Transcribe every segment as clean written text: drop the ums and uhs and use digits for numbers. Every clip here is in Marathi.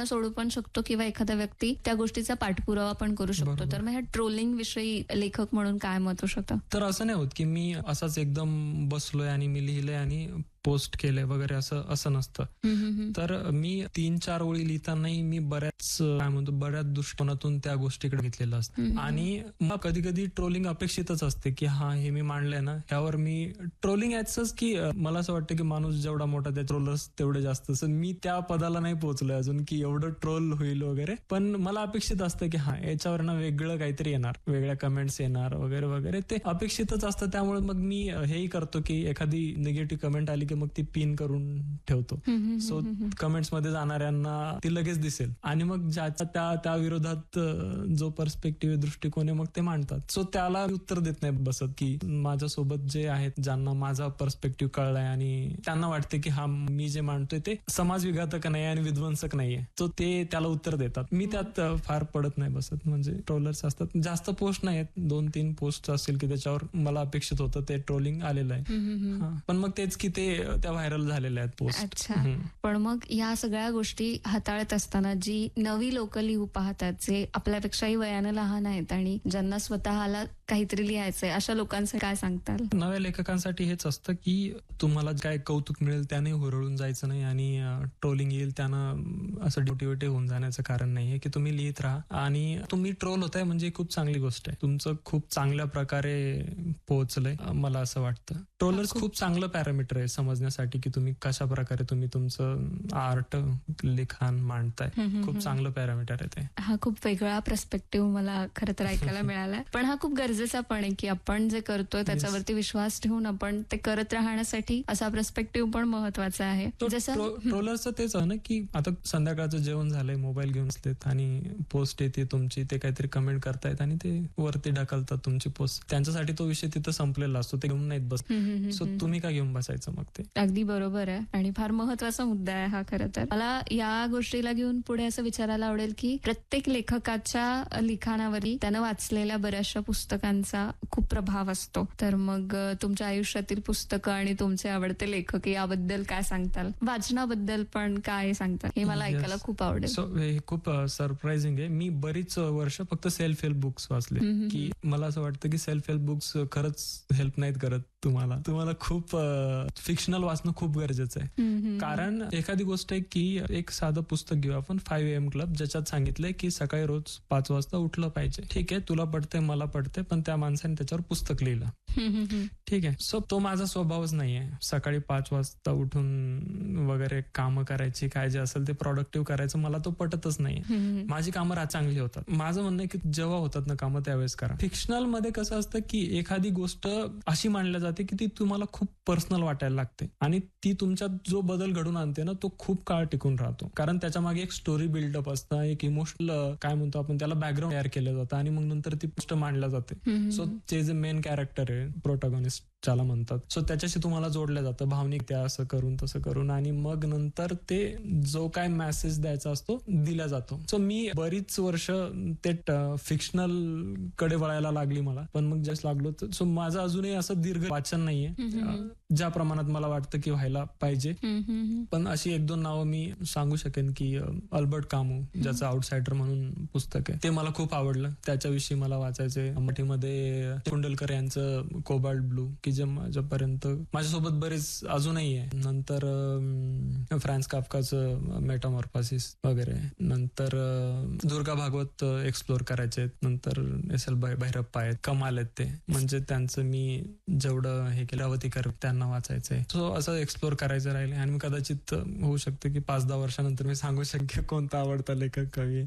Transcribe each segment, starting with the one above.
वाचणं सोडू पण शकतो किंवा एखादा व्यक्ती त्या गोष्टीचा पाठपुरावा पण करू शकतो. तर मग ह्या ट्रोलिंग विषयी लेखक म्हणून काय मत असू शकतं? तर असं नाही होत की मी असाच एकदम बसलोय आणि मी लिहिलंय आणि पोस्ट केलंय वगैरे असं नसतं. तर मी 3-4 ओळी लिहितानाही मी बऱ्याच दृष्टिकोनातून त्या गोष्टीकडे घेतलेलं असतं. आणि मग कधी कधी ट्रोलिंग अपेक्षितच असते की हे मी मांडलंय ना, ह्यावर मी ट्रोलिंग याच की मला असं वाटतं की माणूस जेवढा मोठा त्या ट्रोलर्स तेवढे जास्त असं मी त्या पदाला नाही पोहोचलोय अजून की एवढं ट्रोल होईल वगैरे. पण मला अपेक्षित असतं की याच्यावर ना वेगळं काहीतरी येणार, वेगळ्या कमेंट्स येणार वगैरे वगैरे, ते अपेक्षितच असतं. त्यामुळे मग मी हेही करतो की एखादी निगेटिव्ह कमेंट आली मग ती पिन करून ठेवतो. सो कमेंट्स मध्ये जाणाऱ्यांना ती लगेच दिसेल आणि मग ज्याच्या त्या विरोधात जो पर्स्पेक्टिव्ह दृष्टिकोन आहे मग ते मांडतात. सो त्याला उत्तर देत नाही बसत की माझ्यासोबत जे आहेत ज्यांना माझा पर्स्पेक्टिव्ह कळलाय आणि त्यांना वाटते की मी जे मांडतोय ते समाज विघातक नाही आणि विध्वंसक नाहीये, सो ते त्याला उत्तर देतात. मी त्यात फार पडत नाही बसत. म्हणजे ट्रोलर्स असतात, जास्त पोस्ट नाही आहेत, 2-3 पोस्ट असतील की त्याच्यावर मला अपेक्षित होतं ते ट्रोलिंग आलेलं आहे. पण मग तेच की ते त्या व्हायरल झालेल्या आहेत पोस्ट. अच्छा. पण मग या सगळ्या गोष्टी हाताळत असताना जी नवी लोक लिहू पाहतात, जे आपल्यापेक्षाही वयानं लहान आहेत आणि ज्यांना स्वतःला काहीतरी लिहायचंय, अशा लोकांचं काय सांगताल? नव्या लेखकांसाठी हेच असतं की तुम्हाला काय कौतुक मिळेल त्याने हुरळून जायचं नाही आणि ट्रोलिंग येईल त्यानं असं डिमोटिवेटिव्ह होऊन जाण्याचं कारण नाहीये की तुम्ही लिहित राहा. आणि तुम्ही ट्रोल होताय म्हणजे खूप चांगली गोष्ट आहे, तुमचं खूप चांगल्या प्रकारे पोहोचलंय मला असं वाटतं. ट्रोलर्स खूप चांगलं पॅरामीटर आहे समजण्यासाठी की तुम्ही कशा प्रकारे तुम्ही तुमचं आर्ट लिखाण मांडताय. खूप चांगलं पॅरामीटर आहे ते. हा खूप वेगळा पर्स्पेक्टिव्ह मला खरं तर ऐकायला मिळाला. पण हा खूप गरजेचा पण आहे की आपण जे करतोय त्याच्यावरती विश्वास ठेवून आपण ते करत राहण्यासाठी असा पर्स्पेक्टिव्ह पण महत्वाचा आहे. जसं ट्रोलर्सचं तेच आहे ना की आता संध्याकाळचं जेवण झालंय, मोबाईल घेऊन बसलेत आणि पोस्ट येते तुमची, ते काहीतरी कमेंट करतायत आणि ते वरती ढकलतात तुमची पोस्ट. त्यांच्यासाठी तो विषय तिथं संपलेला असतो, ते घेऊन नाहीत बस. सो तुम्ही काय घेऊन बसायचं मग ते. अगदी बरोबर आहे आणि फार महत्वाचा मुद्दा आहे हा. खरं तर मला या गोष्टीला घेऊन पुढे असं विचारायला आवडेल की प्रत्येक लेखकाच्या लिखाणावरही त्यानं वाचलेल्या बऱ्याचशा पुस्तकांचा खूप प्रभाव असतो. तर मग तुमच्या आयुष्यातील पुस्तकं आणि तुमचे आवडते लेखक याबद्दल काय सांगताल? वाचनाबद्दल पण काय सांगताल? हे मला ऐकायला खूप आवडेल. सो हे खूप सरप्राइझिंग आहे. मी बरीच वर्ष फक्त सेल्फ हेल्प बुक्स वाचले की मला असं वाटतं की सेल्फ हेल्प बुक्स खरंच हेल्प नाहीत करत तुम्हाला खूप फिक्शनल वाचणं खूप गरजेचं आहे. कारण एखादी गोष्ट आहे की एक साधं पुस्तक घेऊ आपण 5 AM क्लब, ज्याच्यात सांगितलंय की सकाळी रोज 5 वाजता उठलं पाहिजे. ठीक आहे, तुला पडतंय, मला पडतंय, पण त्या माणसाने त्याच्यावर पुस्तक लिहिलं. ठीक आहे. सो तो माझा स्वभावच नाहीये सकाळी 5 वाजता उठून वगैरे कामं करायची, काय जे असेल ते प्रोडक्टिव्ह करायचं, मला तो पटतच नाहीये. माझी कामं चांगली होतात. माझं म्हणणं आहे की जेव्हा होतात ना कामं त्यावेळेस करा. फिक्शनल मध्ये कसं असतं की एखादी गोष्ट अशी मांडली जाते की ती तुम्हाला खूप पर्सनल वाटायला लागते आणि ती तुमच्यात जो बदल घडून आणते ना तो खूप काळ टिकून राहतो. कारण त्याच्या मागे एक स्टोरी बिल्डअप असतं, एक इमोशनल काय म्हणतो आपण त्याला बॅकग्राऊंड तयार केलं जातं आणि मग नंतर ती गोष्ट मांडल्या जाते. सो ते जे मेन कॅरेक्टर आहे, प्रोटॅगॉनिस्ट ज्याला म्हणतात, सो त्याच्याशी तुम्हाला जोडलं जातं भावनिक, त्या असं करून तसं करून, आणि मग नंतर ते जो काय मेसेज द्यायचा असतो दिला जातो. सो मी बरीच वर्ष ते फिक्शनल कडे वळायला लागली मला, पण मग जस्ट लागलो. सो माझं अजूनही असं दीर्घ वाचन नाहीये ज्या प्रमाणात मला वाटतं की व्हायला पाहिजे. पण अशी 1-2 नावं मी सांगू शकेन की अल्बर्ट कामू, ज्याचं आउटसाइडर म्हणून पुस्तक आहे, ते मला खूप आवडलं. त्याच्याविषयी मला वाचायचंय. मराठीमध्ये कुंडलकर यांचं कोबाल्ट ब्लू, की जे माझ्यासोबत बरेच अजूनही आहे. नंतर फ्रान्स काफ्काचं मेटामॉर्फोसिस वगैरे. नंतर दुर्गा भागवत एक्सप्लोर करायचे. नंतर एस.एल. भैरप्पा आहेत, कमाल आहेत ते. म्हणजे त्यांचं मी जेवढं हे केलं अवतीकर त्यांना वाचायचंय. सो असं एक्सप्लोर करायचं राहिले आणि कदाचित होऊ शकतं की 5-10 वर्षानंतर मी सांगू शकेन कोणता आवडता लेखक, कवी.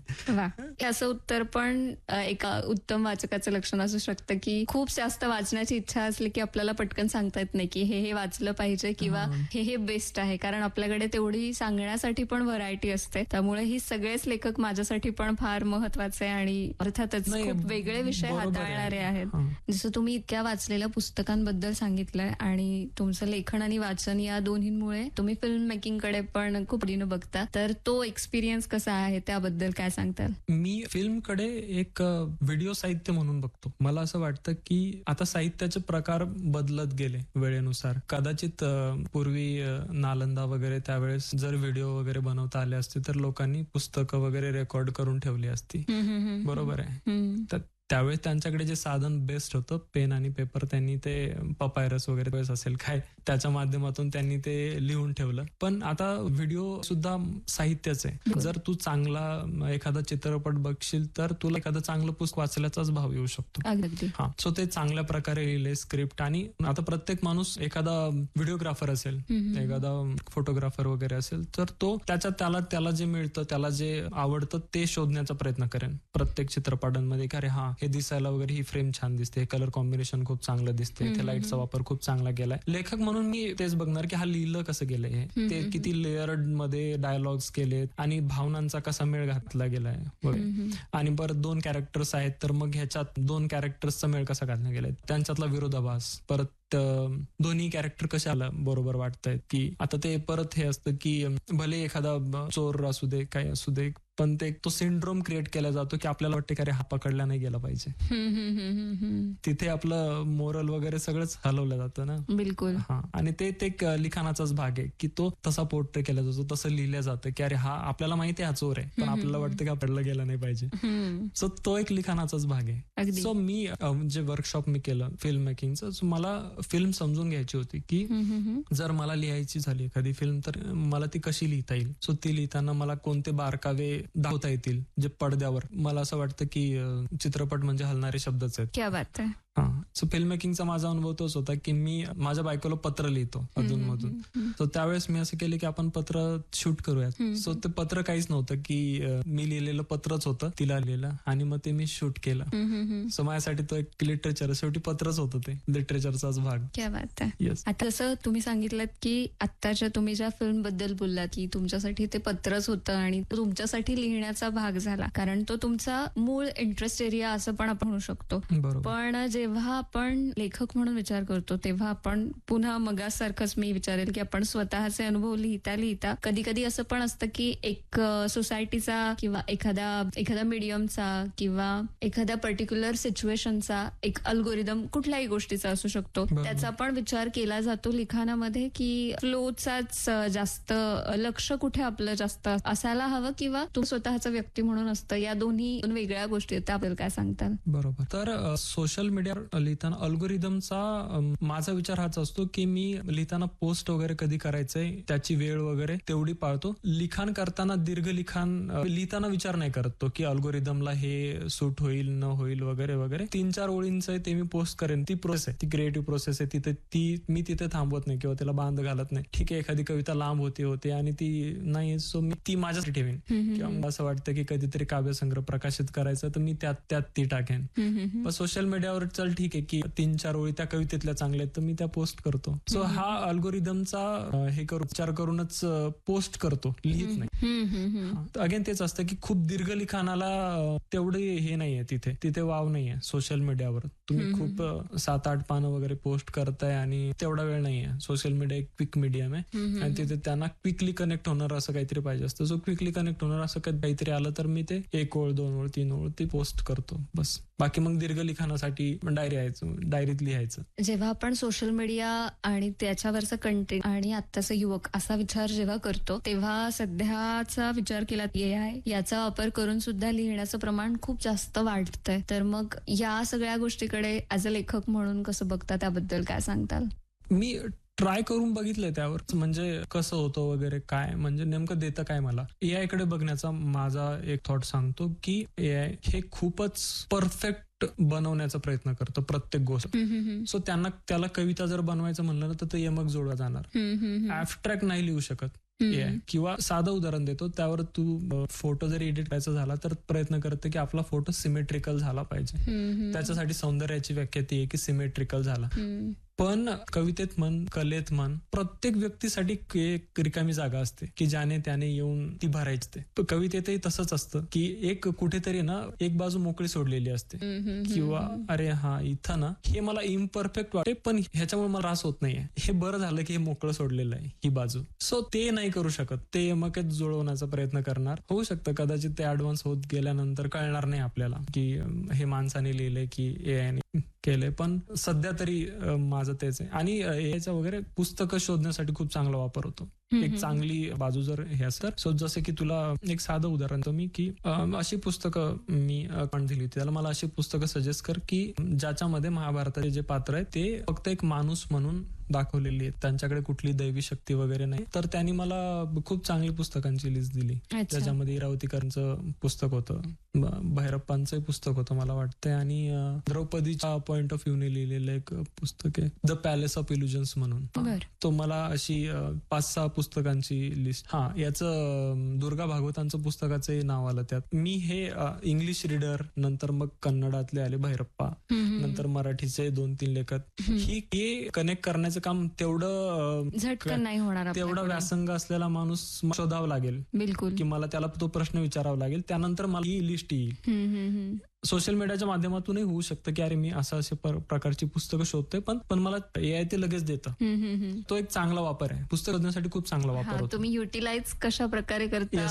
असं उत्तर पण एका उत्तम वाचकाचं लक्षण असू शकतं की खूप जास्त वाचण्याची इच्छा असली की आपल्याला पटकन सांगता येत नाही की हे वाचलं पाहिजे किंवा हे बेस्ट आहे, कारण आपल्याकडे तेवढी सांगण्यासाठी पण व्हरायटी असते. त्यामुळे ही सगळेच लेखक माझ्यासाठी पण फार महत्वाचे आणि अर्थातच खूप वेगळे विषय हाताळणारे आहेत. जसं तुम्ही इतक्या वाचलेल्या पुस्तकांबद्दल सांगितलंय आणि तुमचं लेखन आणि वाचन या दोन्हींमुळे तुम्ही फिल्म मेकिंग कडे पण खूप आवडीनं बघता, तर तो एक्सपिरियन्स कसा आहे त्याबद्दल काय सांगताल? मी फिल्मकडे एक व्हिडिओ साहित्य म्हणून बघतो. मला असं वाटतं की आता साहित्याचे प्रकार बदलत गेले वेळेनुसार. कदाचित पूर्वी नालंदा वगैरे त्यावेळेस जर व्हिडिओ वगैरे बनवता आले असते तर लोकांनी पुस्तकं वगैरे रेकॉर्ड करून ठेवली असती. बरोबर आहे. तर त्यावेळेस त्यांच्याकडे जे साधन बेस्ट होतं पेन आणि पेपर, त्यांनी ते पपायरस वगैरे असेल काय त्याच्या माध्यमातून त्यांनी ते लिहून ठेवलं. पण आता व्हिडिओ सुद्धा साहित्यच आहे. जर तू चांगला एखादा चित्रपट बघशील तर तुला एखादं चांगलं पुस्तक वाचल्याचाच भाव येऊ शकतो. हा, सो ते चांगल्या प्रकारे लिहिले स्क्रिप्ट. आणि आता प्रत्येक माणूस एखादा व्हिडिओग्राफर असेल, एखादा फोटोग्राफर वगैरे असेल तर तो त्याला जे मिळतं, त्याला जे आवडतं ते शोधण्याचा प्रयत्न करेन प्रत्येक चित्रपटांमध्ये. अरे हा, हे दिसायला वगैरे ही फ्रेम छान दिसते, कलर कॉम्बिनेशन खूप चांगलं दिसते, ते लाईटचा वापर खूप चांगला केलाय. लेखक म्हणून मी तेच बघणार की हा लिहिलं कसं गेलंय, ते किती लेअर्ड मध्ये डायलॉग्स केलेत आणि भावनांचा कसा मेळ घातला गेलाय वगैरे. आणि परत 2 कॅरेक्टर्स आहेत तर मग ह्याच्यात 2 कॅरेक्टर्सचा मेळ कसा घातला गेलाय, त्यांच्यातला विरोधाभास. परत दोन्ही कॅरेक्टर कशाला बरोबर वाटतायत, की आता ते परत हे असतं की भले एखादा चोर असू दे, काय असू दे, पण तो सिंड्रोम क्रिएट केला जातो की आपल्याला वाटते की अरे हा पकडला नाही गेला पाहिजे. तिथे आपलं मोरल वगैरे सगळंच हलवलं जातं ना. बिलकुल. हा, आणि ते लिखाणाचाच भाग आहे की तो तसा पोर्ट्रे केला जातो, तसं लिहिलं जातं की अरे हा आपल्याला माहिती आहे हा चोर आहे, पण आपल्याला वाटतं की हा पडला गेला नाही पाहिजे. सो तो एक लिखाणाचाच भाग आहे. सो मी जे वर्कशॉप मी केलं फिल्म मेकिंगचं, सो मला फिल्म समजून घ्यायची होती की जर मला लिहायची झाली एखादी फिल्म तर मला ती कशी लिहिता येईल. सो ती लिहिताना मला कोणते बारकावे दाखवता येतील जे पडद्यावर. मला असं वाटतं की चित्रपट म्हणजे हलणारे शब्दच आहेत. क्या बात आहे. हा, सो फिल्म मेकिंगचा माझा अनुभव तोच होता की मी माझ्या बायकोला पत्र लिहितो अधूनमधून. सो त्यावेळेस मी असं केलं की आपण पत्र शूट करूयात. सो ते पत्र काहीच नव्हतं की मी लिहिलेलं पत्रच होतं तिला लिहिलं आणि मग ते मी शूट केलं. सो माझ्यासाठी तो एक लिटरेचर, शेवटी पत्रच होतं, ते लिटरेचरचाच भाग. क्या बात आहे. येस. आता जसं तुम्ही सांगितलं की आत्ताच्या तुम्ही ज्या फिल्म बद्दल बोललात की तुमच्यासाठी ते पत्रच होतं आणि तुमच्यासाठी लिहिण्याचा भाग झाला, कारण तो तुमचा मूळ इंटरेस्ट एरिया असं पण आपण म्हणू शकतो. पण जेव्हा आपण लेखक म्हणून विचार करतो तेव्हा आपण पुन्हा मगासारखंच मी विचारेल की आपण स्वतःचे अनुभव लिहिता लिहिता कधी कधी असं पण असतं की एक सोसायटीचा किंवा एखादा मीडियमचा किंवा एखाद्या पर्टिक्युलर सिच्युएशनचा एक अल्गोरिदम कुठल्याही गोष्टीचा असू शकतो, त्याचा पण विचार केला जातो लिखाणामध्ये की फ्लोचाच जास्त लक्ष कुठे आपलं जास्त असायला हवं किंवा तू स्वतःचा व्यक्ती म्हणून असतं. या दोन्ही वेगळ्या गोष्टी आहेत, आपल्याला काय सांगताल? बरोबर. तर सोशल मीडिया लिहिताना अल्गोरिदमचा माझा विचार हाच असतो की मी लिहिताना पोस्ट वगैरे कधी करायचंय त्याची वेळ वगैरे तेवढी पाळतो. लिखाण करताना दीर्घ लिखाण लिहिताना विचार नाही करत तो की अल्गोरिदमला हे सूट होईल न होईल वगैरे वगैरे. 3-4 ओळींचं आहे ते मी पोस्ट करेन. ती प्रोसेस आहे, ती क्रिएटिव्ह प्रोसेस आहे. मी तिथे थांबवत नाही किंवा त्याला बांध घालत नाही. ठीक आहे, एखादी कविता लांब होते आणि ती नाही, सो मी ती माझ्यासाठी ठेवीन. किंवा मला असं वाटतं की कधीतरी काव्यसंग्रह प्रकाशित करायचा तर मी त्यात ती टाकेन. पण सोशल मीडियावर चल ठीक आहे की 3-4 ओळी त्या कवितेतल्या चांगल्या आहेत तर मी त्या पोस्ट करतो. सो हा अल्गोरिदमचा विचार करूनच पोस्ट करतो, लिहित नाही. अगेन तेच असतं की खूप दीर्घ लिखाणाला तेवढे हे नाहीये, तिथे वाव नाहीये सोशल मीडियावर. तुम्ही खूप 7-8 पानं वगैरे पोस्ट करताय आणि तेवढा वेळ नाहीये. सोशल मीडिया एक क्विक मीडियम आहे आणि तिथे त्यांना क्विकली कनेक्ट होणार असं काहीतरी पाहिजे असतं. सो क्विकली कनेक्ट होणार असं काहीतरी आलं तर मी ते 1 ओळ 2 ओळ 3 ओळ ती पोस्ट करतो बस. बाकी मग दीर्घ लिखाणासाठी डायरीत लिहायचं. जेव्हा आपण सोशल मीडिया आणि त्याच्यावरचा कंटेंट आणि आत्ताचा युवक असा विचार जेव्हा करतो तेव्हा सध्याचा विचार केला AI याचा वापर करून सुद्धा लिहिण्याचं प्रमाण खूप जास्त वाढतंय. तर मग या सगळ्या गोष्टीकडे ऍज अ लेखक म्हणून कसं बघता, त्याबद्दल काय सांगताल? मी ट्राय करून बघितलंय त्यावर, म्हणजे कसं होतं वगैरे, काय म्हणजे नेमकं देतं काय. मला AI कडे बघण्याचा माझा एक थॉट सांगतो की AI हे खूपच परफेक्ट बनवण्याचा प्रयत्न करतो प्रत्येक गोष्ट. सो त्याला कविता जर बनवायचं म्हणलं ना तर ते यमक जोडला जाणार. ऍबस्ट्रॅक्ट नाही लिहू शकत AI. किंवा साधं उदाहरण देतो, त्यावर तू फोटो जर एडिट करायचा झाला तर प्रयत्न करते की आपला फोटो सिमेट्रिकल झाला पाहिजे. त्याच्यासाठी सौंदर्याची व्याख्या ती आहे की सिमेट्रिकल झाला. पण कवितेत म्हण, कलेत म्हण, प्रत्येक व्यक्तीसाठी एक रिकामी जागा असते की ज्याने त्याने येऊन ती भरायची. ते कवितेतही तसंच असतं की एक कुठेतरी ना एक बाजू मोकळी सोडलेली असते किंवा अरे हा इथं ना हे मला इम्परफेक्ट वाटते पण ह्याच्यामुळे मला त्रास होत नाहीये, हे बरं झालं की हे मोकळं सोडलेलं आहे ही बाजू. सो ते नाही करू शकत, ते मग जुळवण्याचा प्रयत्न करणार. होऊ शकतं कदाचित ते ऍडव्हान्स होत गेल्यानंतर कळणार नाही आपल्याला की हे माणसाने लिहिलंय की AI ने. केले, पण सध्या तरी माझं तेच आहे. आणि याचा वगैरे पुस्तकं शोधण्यासाठी खूप चांगला वापर होतो. एक चांगली बाजू जर हे असतं, सो जसं की तुला एक साधं उदाहरण देतो मी, की अशी पुस्तकं मी दिली होती त्याला, मला अशी पुस्तकं सजेस्ट कर की ज्याच्यामध्ये महाभारताचे जे पात्र आहे ते फक्त एक माणूस म्हणून दाखवलेली आहेत, त्यांच्याकडे कुठली दैवी शक्ती वगैरे नाही. तर त्यांनी मला खूप चांगली पुस्तकांची लिस्ट दिली. त्याच्यामध्ये इरावतीकरांचं पुस्तक होतं, भैरप्पांचं पुस्तक होतं मला वाटतंय, आणि द्रौपदीच्या पॉइंट ऑफ व्ह्यूने लिहिलेलं एक पुस्तक आहे द पॅलेस ऑफ इल्युजन्स म्हणून. तो मला अशी 5-6 पुस्तकांची लिस्ट. याचं दुर्गा भागवतांचं पुस्तकाचं नाव आलं त्यात. मी हे इंग्लिश रीडर, नंतर मग कन्नडातले आले भैरप्पा, नंतर मराठीचे 2-3 लेखक. ही कनेक्ट करण्याचं काम तेवढं झटकन नाही होणार, तेवढा व्यासंग असलेला माणूस शोधावा लागेल. बिलकुल. की मला त्याला तो प्रश्न विचारावा लागेल, त्यानंतर मला ही लिस्ट येईल. सोशल मीडियाच्या माध्यमातूनही होऊ शकतं की अरे मी असे प्रकारची पुस्तकं शोधतोय, पण मला AI ते लगेच देतं. तो एक चांगला वापर आहे, पुस्तक शोधण्यासाठी खूप चांगला वापर होतो. तुम्ही युटिलाइज कशा प्रकारे करता,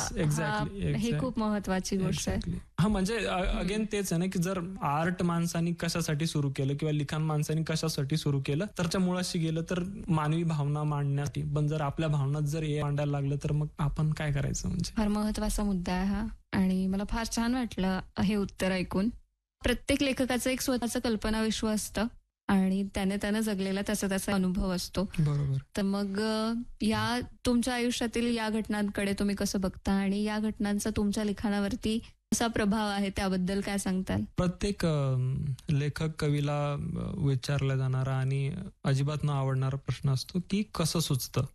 हे खूप महत्वाची गोष्ट आहे. म्हणजे अगेन तेच आहे ना, की जर आर्ट माणसांनी कशासाठी सुरू केलं किंवा लिखाण माणसांनी कशासाठी सुरू केलं, तर त्या मुळाशी गेलं तर मानवी भावना मांडण्यासाठी. पण जर आपल्या भावनात जर मांडायला लागलं तर मग आपण काय करायचं? म्हणजे फार महत्वाचा मुद्दा आहे हा, आणि मला फार छान वाटलं हे उत्तर ऐकून. प्रत्येक लेखकाचं एक स्वतःचं कल्पना विश्व असतं आणि त्याने जगलेला त्याचा अनुभव असतो. बरोबर. तर मग या तुमच्या आयुष्यातील या घटनांकडे तुम्ही कसं बघता, आणि या घटनांचा तुमच्या लिखाणावरती कसा प्रभाव आहे, त्याबद्दल काय सांगताल? प्रत्येक लेखक कवीला विचारला जाणारा आणि अजिबात न आवडणारा प्रश्न असतो की कसं सुचतं,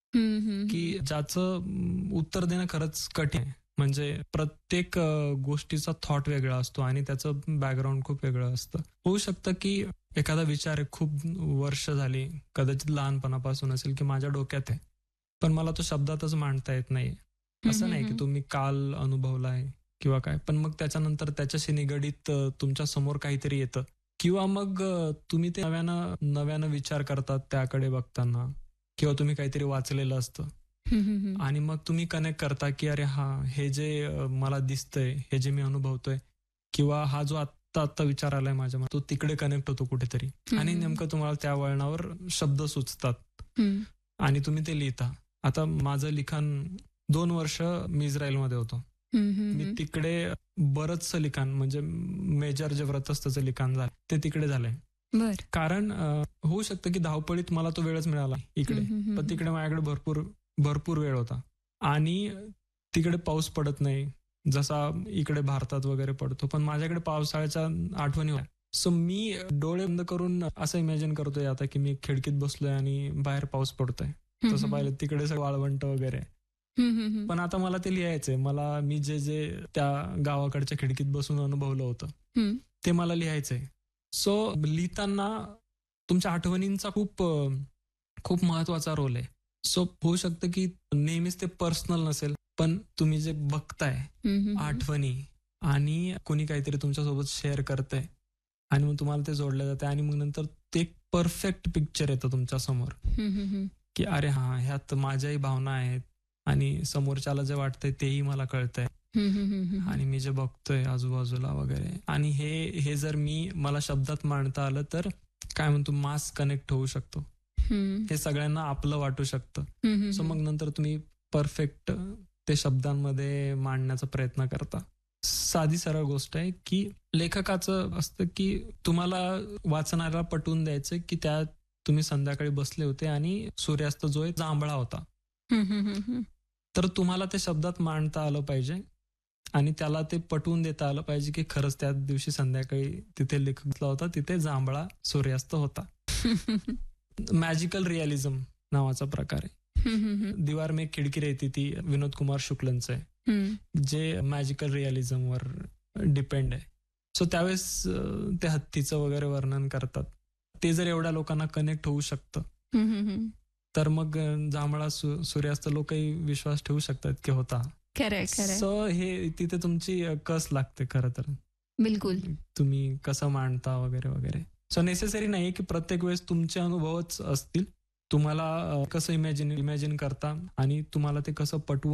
की ज्याचं उत्तर देणं खरंच कठीण आहे. म्हणजे प्रत्येक गोष्टीचा थॉट वेगळा असतो आणि त्याचं बॅकग्राऊंड खूप वेगळं असतं. होऊ शकतं की एखादा विचार खूप वर्ष झाली, कदाचित लहानपणापासून असेल, की माझ्या डोक्यात आहे, पण मला तो शब्दातच मांडता येत नाही. असं नाही की तुम्ही काल अनुभवलाय किंवा काय, पण मग त्याच्यानंतर त्याच्याशी निगडीत तुमच्या समोर काहीतरी येतं, किंवा मग तुम्ही ते नव्यानं विचार करतात त्याकडे बघताना, किंवा तुम्ही काहीतरी वाचलेलं असतं आणि मग तुम्ही कनेक्ट करता की अरे हे जे मला दिसतंय, हे जे मी अनुभवतोय, किंवा हा जो आत्ता विचार आलाय माझ्या, तो तिकडे कनेक्ट होतो कुठेतरी, आणि नेमकं तुम्हाला त्या वळणावर शब्द सुचतात आणि तुम्ही ते लिहिता. आता माझं लिखाण 2 वर्ष मी इस्रायलमध्ये होतो. मी तिकडे बरंचसं लिखाण, म्हणजे मेजर जे व्रतस्थचं लिखाण झालं ते तिकडे झालंय. कारण होऊ शकतं की धावपळीत मला तो वेळच मिळाला इकडे, पण तिकडे माझ्याकडे भरपूर वेळ होता आणि तिकडे पाऊस पडत नाही जसा इकडे भारतात वगैरे पडतो, पण माझ्याकडे पावसाळ्याच्या आठवणी होत्या. सो मी डोळे बंद करून असं इमॅजिन करतोय आता की मी खिडकीत बसलोय आणि बाहेर पाऊस पडतोय. तसं पाहिलं तिकडे सगळं वाळवंट वगैरे, पण आता मला ते लिहायचंय. मी जे त्या गावाकडच्या खिडकीत बसून अनुभवलं होतं ते मला लिहायचंय. सो लिहिताना तुमच्या आठवणींचा खूप महत्वाचा रोल आहे. सो होऊ शकतं की नेहमीच ते पर्सनल नसेल, पण तुम्ही जे बघताय आठवणी आणि कोणी काहीतरी तुमच्यासोबत शेअर करतंय आणि मग तुम्हाला ते जोडलं जाते आणि मग नंतर ते एक परफेक्ट पिक्चर येतं तुमच्या समोर की अरे ह्यात माझ्याही भावना आहेत आणि समोरच्याला जे वाटतंय तेही मला कळतंय आणि मी जे बघतोय आजूबाजूला वगैरे, आणि हे जर मला शब्दात मांडता आलं तर काय म्हणतो, मास कनेक्ट होऊ शकतो, हे सगळ्यांना आपलं वाटू शकतं. सो मग नंतर तुम्ही परफेक्ट ते शब्दांमध्ये मांडण्याचा प्रयत्न करता. साधी सरळ गोष्ट आहे की लेखकाचं असतं की तुम्हाला वाचणाऱ्याला पटवून द्यायचं की त्यात तुम्ही संध्याकाळी बसले होते आणि सूर्यास्त जो आहे जांभळा होता, तर तुम्हाला ते शब्दात मांडता आलं पाहिजे आणि त्याला ते पटवून देता आलं पाहिजे की खरंच त्या दिवशी संध्याकाळी तिथे लेखक होता, तिथे जांभळा सूर्यास्त होता. मॅजिकल रिअलिझम नावाचा प्रकार आहे. दीवार में खिडकी रहती ती विनोद कुमार शुक्लंचं आहे, जे मॅजिकल रिअलिझम वर डिपेंड आहे. सो त्यावेळेस ते हत्तीचं वगैरे वर्णन करतात. ते जर एवढ्या लोकांना कनेक्ट होऊ शकतं तर मग जांभळा सूर्यास्त लोकही विश्वास ठेवू शकतात की होता. सो हे तिथे तुमची कस लागते खरं तर. बिलकुल. तुम्ही कसं मांडता वगैरे वगैरे. सो नेसेसरी नाही की प्रत्येक वेळेस तुमचे अनुभवच असतील. तुम्हाला कसं इमॅजिन करता आणि तुम्हाला ते कसं पटवून